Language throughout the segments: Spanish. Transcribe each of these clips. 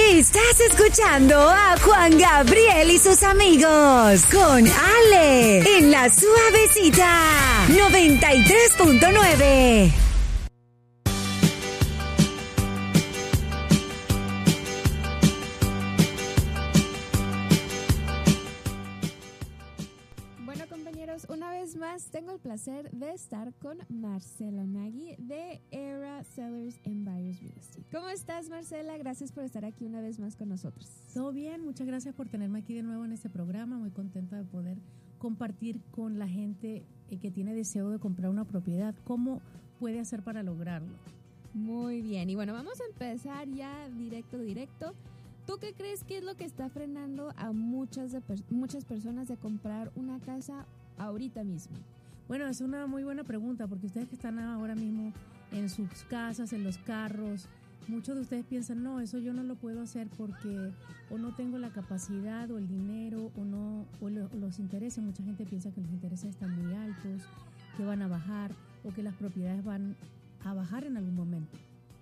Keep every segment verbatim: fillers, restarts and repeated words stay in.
Estás escuchando a Juan Gabriel y sus amigos con Ale en La Suavecita noventa y tres punto nueve. Bueno, compañeros, una vez más tengo el placer de estar con Marcela Maggi de Era Sellers and Buyers Real Estate. ¿Cómo estás, Marcela? Gracias por estar aquí una vez más con nosotros. Todo bien, muchas gracias por tenerme aquí de nuevo en este programa. Muy contenta de poder compartir con la gente eh, que tiene deseo de comprar una propiedad. ¿Cómo puede hacer para lograrlo? Muy bien, y bueno, vamos a empezar ya directo, directo. ¿Tú qué crees que es lo que está frenando a muchas, de per- muchas personas de comprar una casa ahorita mismo? Bueno, es una muy buena pregunta porque ustedes que están ahora mismo en sus casas, en los carros, muchos de ustedes piensan, no, eso yo no lo puedo hacer porque o no tengo la capacidad o el dinero o no o lo, los intereses. Mucha gente piensa que los intereses están muy altos, que van a bajar o que las propiedades van a bajar en algún momento.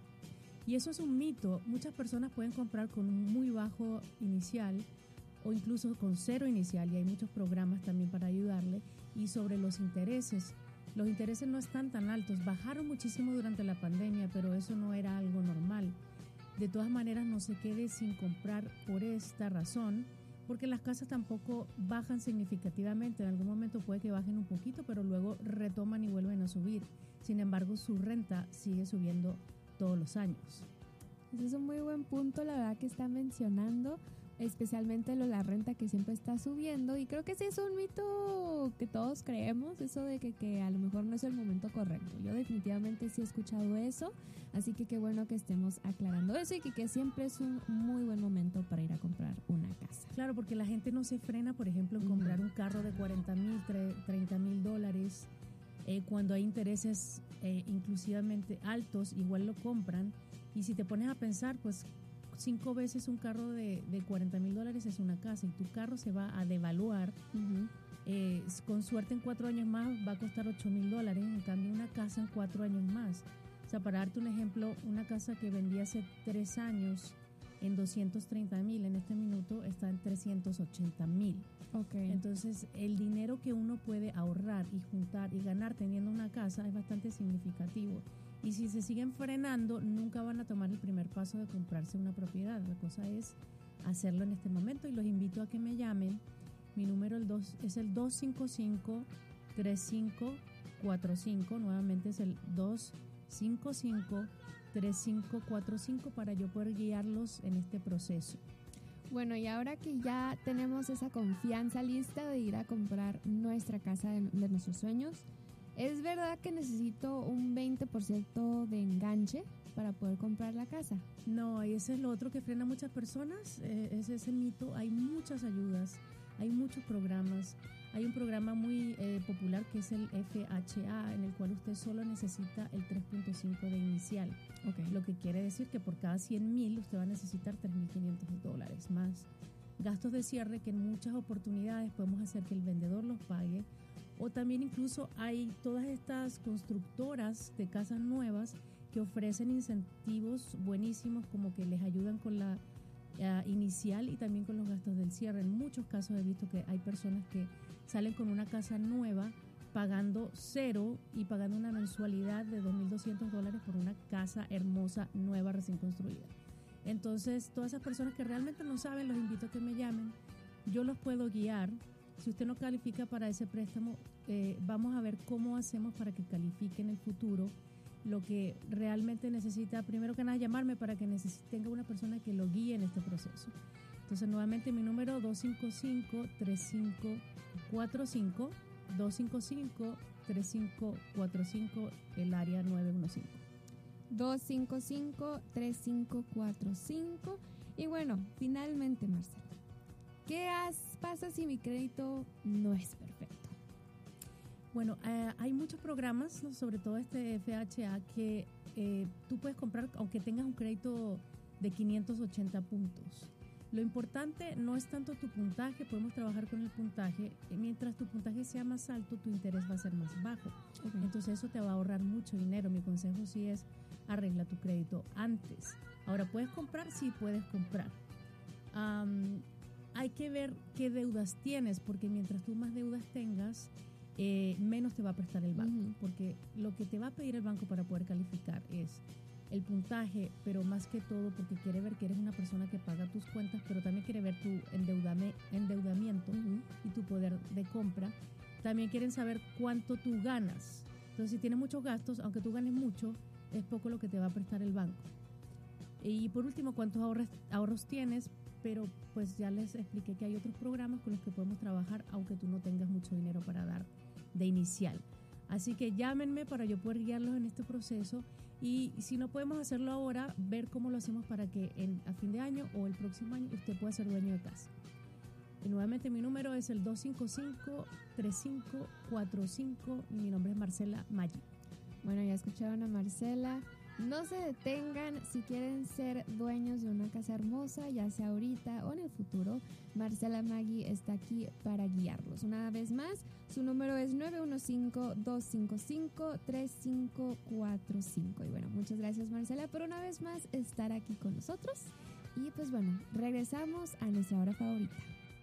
Y eso es un mito. Muchas personas pueden comprar con un muy bajo inicial o incluso con cero inicial, y hay muchos programas también para ayudarle. Y sobre los intereses, los intereses no están tan altos, bajaron muchísimo durante la pandemia, pero eso no era algo normal. De todas maneras, no se quede sin comprar por esta razón, porque las casas tampoco bajan significativamente. En algún momento puede que bajen un poquito, pero luego retoman y vuelven a subir. Sin embargo, su renta sigue subiendo todos los años. Ese es un muy buen punto, la verdad, que está mencionando, especialmente lo de la renta que siempre está subiendo, y creo que sí es un mito que todos creemos, eso de que, que a lo mejor no es el momento correcto. Yo definitivamente sí he escuchado eso, así que qué bueno que estemos aclarando eso y que, que siempre es un muy buen momento para ir a comprar una casa. Claro, porque la gente no se frena, por ejemplo, en comprar uh-huh. un carro de cuarenta mil, treinta mil dólares, eh, cuando hay intereses eh, inclusivamente altos, igual lo compran. Y si te pones a pensar, pues cinco veces un carro de, de cuarenta mil dólares es una casa, y tu carro se va a devaluar. Uh-huh. Eh, con suerte en cuatro años más va a costar ocho mil dólares, en cambio una casa en cuatro años más. O sea, para darte un ejemplo, una casa que vendía hace tres años en doscientos treinta mil, en este minuto está en trescientos ochenta mil. Okay. Entonces, el dinero que uno puede ahorrar y juntar y ganar teniendo una casa es bastante significativo. Y si se siguen frenando, nunca van a tomar el primer paso de comprarse una propiedad. La cosa es hacerlo en este momento, y los invito a que me llamen. Mi número el dos, es el dos cinco cinco, tres cinco cuatro cinco. Nuevamente es el dos cinco cinco, tres cinco cuatro cinco para yo poder guiarlos en este proceso. Bueno, y ahora que ya tenemos esa confianza lista de ir a comprar nuestra casa de, de nuestros sueños, ¿es verdad que necesito un veinte por ciento de enganche para poder comprar la casa? No, y ese es lo otro que frena a muchas personas, eh, ese es el mito. Hay muchas ayudas, hay muchos programas. Hay un programa muy eh, popular que es el F H A, en el cual usted solo necesita el tres punto cinco de inicial. Okay. Lo que quiere decir que por cada cien mil usted va a necesitar tres mil quinientos dólares más gastos de cierre, que en muchas oportunidades podemos hacer que el vendedor los pague. O también incluso hay todas estas constructoras de casas nuevas que ofrecen incentivos buenísimos, como que les ayudan con la uh, inicial y también con los gastos del cierre. En muchos casos he visto que hay personas que salen con una casa nueva pagando cero y pagando una mensualidad de dos mil doscientos dólares por una casa hermosa, nueva, recién construida. Entonces, todas esas personas que realmente no saben, los invito a que me llamen. Yo los puedo guiar. Si usted no califica para ese préstamo, eh, vamos a ver cómo hacemos para que califique en el futuro. Lo que realmente necesita, primero que nada, llamarme para que neces- tenga una persona que lo guíe en este proceso. Entonces, nuevamente, mi número dos cinco cinco, tres cinco cuatro cinco, dos cinco cinco, tres cinco cuatro cinco, el área nueve uno cinco. dos cinco cinco, tres cinco cuatro cinco. Y bueno, finalmente, Marcela, ¿qué has, pasa si mi crédito no es perfecto? Bueno, eh, hay muchos programas, ¿no? Sobre todo este F H A, que eh, tú puedes comprar aunque tengas un crédito de quinientos ochenta puntos. Lo importante no es tanto tu puntaje, podemos trabajar con el puntaje. Mientras tu puntaje sea más alto, tu interés va a ser más bajo. Okay. Entonces eso te va a ahorrar mucho dinero. Mi consejo sí es arregla tu crédito antes. Ahora, ¿puedes comprar? Sí, puedes comprar. Um, hay que ver qué deudas tienes, porque mientras tú más deudas tengas, eh, menos te va a prestar el banco. Uh-huh. Porque lo que te va a pedir el banco para poder calificar es el puntaje, pero más que todo porque quiere ver que eres una persona que paga tus cuentas, pero también quiere ver tu endeudame, endeudamiento uh-huh. y tu poder de compra. También quieren saber cuánto tú ganas. Entonces, si tienes muchos gastos, aunque tú ganes mucho, es poco lo que te va a prestar el banco. Y por último, cuántos ahorros, ahorros tienes, pero pues ya les expliqué que hay otros programas con los que podemos trabajar, aunque tú no tengas mucho dinero para dar de inicial. Así que llámenme para yo poder guiarlos en este proceso. Y si no podemos hacerlo ahora, ver cómo lo hacemos para que en, a fin de año o el próximo año usted pueda ser dueño de casa. Y nuevamente mi número es el dos cinco cinco, tres cinco cuatro cinco y mi nombre es Marcela Maggi. Bueno, ya escucharon a Marcela. No se detengan si quieren ser dueños de una casa hermosa, ya sea ahorita o en el futuro. Marcela Maggi está aquí para guiarlos. Una vez más, su número es nueve uno cinco, dos cinco cinco, tres cinco cuatro cinco. Y bueno, muchas gracias, Marcela, por una vez más estar aquí con nosotros. Y pues bueno, regresamos a nuestra hora favorita.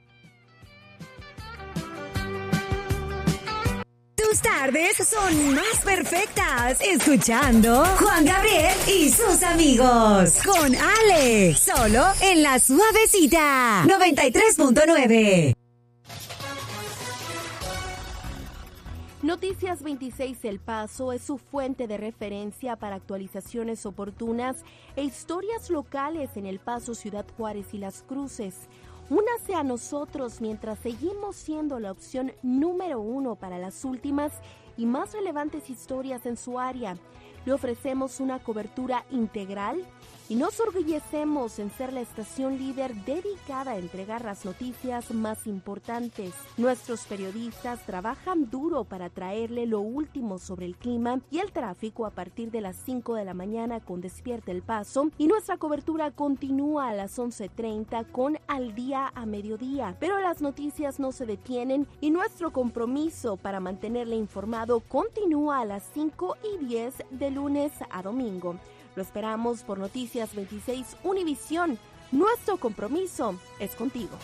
Tus tardes son más perfectas escuchando Juan Gabriel y sus amigos con Ale, solo en La Suavecita noventa y tres punto nueve. Noticias veintiséis El Paso es su fuente de referencia para actualizaciones oportunas e historias locales en El Paso, Ciudad Juárez y Las Cruces. Únase a nosotros mientras seguimos siendo la opción número uno para las últimas y más relevantes historias en su área. Le ofrecemos una cobertura integral y nos orgullecemos en ser la estación líder dedicada a entregar las noticias más importantes. Nuestros periodistas trabajan duro para traerle lo último sobre el clima y el tráfico a partir de las cinco de la mañana con Despierta El Paso, y nuestra cobertura continúa a las once treinta con Al Día a Mediodía. Pero las noticias no se detienen y nuestro compromiso para mantenerle informado continúa a las cinco y diez de lunes a domingo. Lo esperamos por Noticias veintiséis Univisión. Nuestro compromiso es contigo.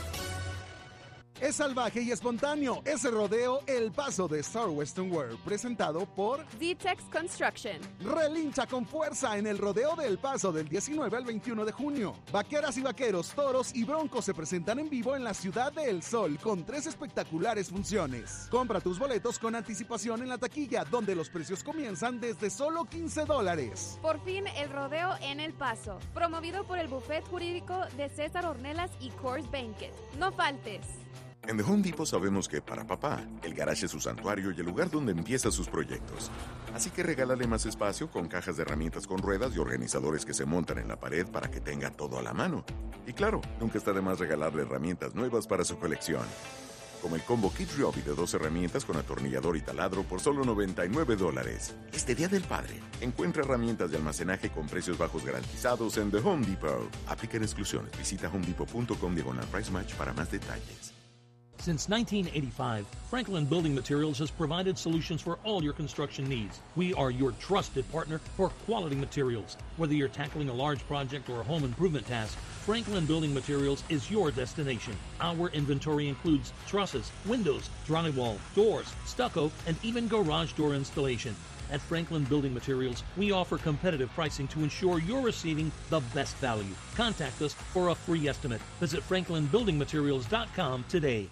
Es salvaje y espontáneo. Es el rodeo El Paso de Star Western World, presentado por Z-Tex Construction. Relincha con fuerza en el rodeo de El Paso del diecinueve al veintiuno de junio. Vaqueras y vaqueros, toros y broncos se presentan en vivo en la Ciudad de El Sol con tres espectaculares funciones. Compra tus boletos con anticipación en la taquilla, donde los precios comienzan desde solo quince dólares. Por fin el rodeo en El Paso, promovido por el Buffet Jurídico de César Ornelas y Coors Banquet. No faltes. En The Home Depot sabemos que para papá, el garage es su santuario y el lugar donde empieza sus proyectos. Así que regálale más espacio con cajas de herramientas con ruedas y organizadores que se montan en la pared para que tenga todo a la mano. Y claro, nunca está de más regalarle herramientas nuevas para su colección. Como el combo Kid Ryobi de dos herramientas con atornillador y taladro por solo noventa y nueve dólares. Este Día del Padre, encuentra herramientas de almacenaje con precios bajos garantizados en The Home Depot. Aplican exclusiones. Visita homedepot.com diagonal price match para más detalles. Since nineteen eighty-five, Franklin Building Materials has provided solutions for all your construction needs. We are your trusted partner for quality materials. Whether you're tackling a large project or a home improvement task, Franklin Building Materials is your destination. Our inventory includes trusses, windows, drywall, doors, stucco, and even garage door installation. At Franklin Building Materials, we offer competitive pricing to ensure you're receiving the best value. Contact us for a free estimate. Visit franklin building materials dot com today.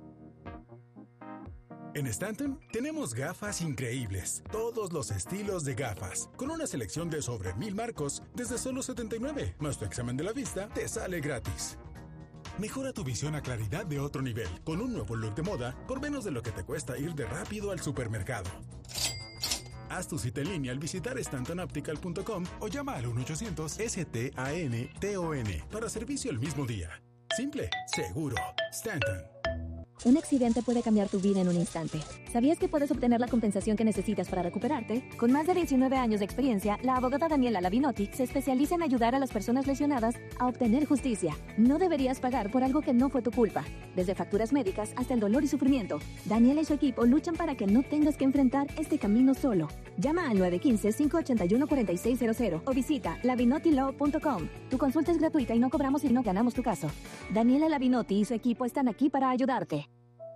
En Stanton tenemos gafas increíbles, todos los estilos de gafas, con una selección de sobre mil marcos desde solo setenta y nueve, más tu examen de la vista te sale gratis. Mejora tu visión a claridad de otro nivel, con un nuevo look de moda por menos de lo que te cuesta ir de rápido al supermercado. Haz tu cita en línea al visitar stanton optical punto com o llama al uno ochocientos S T A N T O N para servicio el mismo día. Simple, seguro. Stanton. Un accidente puede cambiar tu vida en un instante. ¿Sabías que puedes obtener la compensación que necesitas para recuperarte? Con más de diecinueve años de experiencia, la abogada Daniela Lavinotti se especializa en ayudar a las personas lesionadas a obtener justicia. No deberías pagar por algo que no fue tu culpa. Desde facturas médicas hasta el dolor y sufrimiento, Daniela y su equipo luchan para que no tengas que enfrentar este camino solo. Llama al nueve uno cinco, cinco ocho uno, cuatro seis cero cero o visita lavinotti law punto com. Tu consulta es gratuita y no cobramos si no ganamos tu caso. Daniela Lavinotti y su equipo están aquí para ayudarte.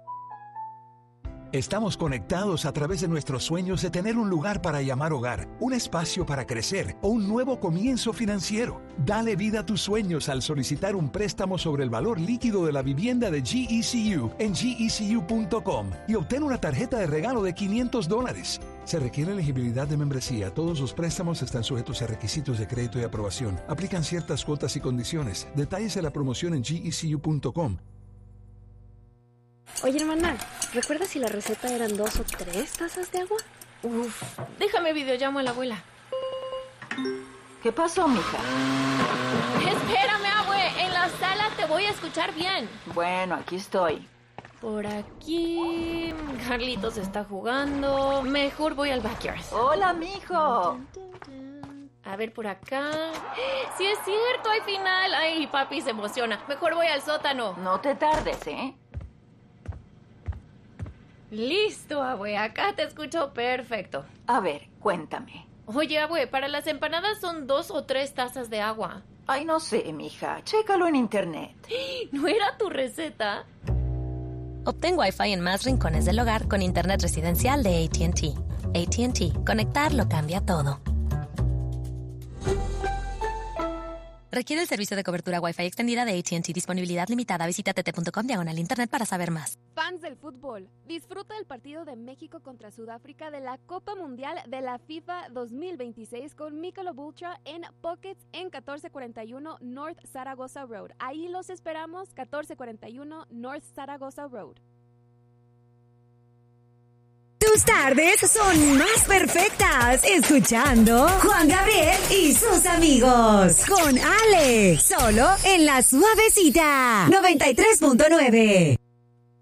Estamos conectados a través de nuestros sueños de tener un lugar para llamar hogar, un espacio para crecer o un nuevo comienzo financiero. Dale vida a tus sueños al solicitar un préstamo sobre el valor líquido de la vivienda de G E C U en G E C U punto com y obtén una tarjeta de regalo de quinientos dólares. Se requiere elegibilidad de membresía. Todos los préstamos están sujetos a requisitos de crédito y aprobación. Aplican ciertas cuotas y condiciones. Detalles de la promoción en G E C U punto com. Oye, hermana, ¿recuerdas si la receta eran dos o tres tazas de agua? Uf, déjame videollamo a la abuela. ¿Qué pasó, mija? Espérame, abue, en la sala te voy a escuchar bien. Bueno, aquí estoy. Por aquí, Carlitos está jugando. Mejor voy al backyard. Hola, mijo. A ver, por acá. Sí es cierto, hay final. Ay, papi se emociona. Mejor voy al sótano. No te tardes, ¿eh? Listo, abue, acá te escucho perfecto. A ver, cuéntame. Oye, abue, para las empanadas son dos o tres tazas de agua. Ay, no sé, mija, chécalo en internet. ¿No era tu receta? Obtén Wi-Fi en más rincones del hogar con internet residencial de A T and T. A T and T, conectar lo cambia todo. Requiere el servicio de cobertura Wi-Fi extendida de A T and T. Disponibilidad limitada. Visita t t punto com diagonal internet para saber más. Fans del fútbol, disfruta el partido de México contra Sudáfrica de la Copa Mundial de la FIFA dos mil veintiséis con Michelob Ultra en Pockets en catorce cuarenta y uno North Zaragoza Road. Ahí los esperamos, catorce cuarenta y uno North Zaragoza Road. Tus tardes son más perfectas escuchando Juan Gabriel y sus amigos con Ale, solo en La Suavecita noventa y tres punto nueve.